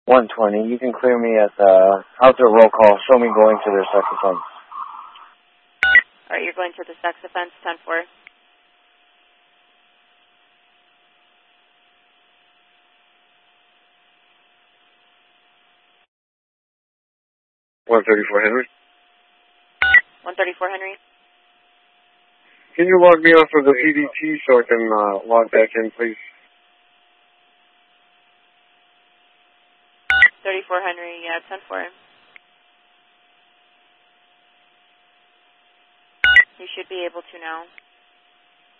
120. You can clear me at the outdoor roll call. Show me going to their sex offense. All right, you're going to the sex offense, 10-4. Henry. 134 Henry. Can you log me off of the PDT so I can log back in, please? 34 Henry, yeah, 10-4. You should be able to now.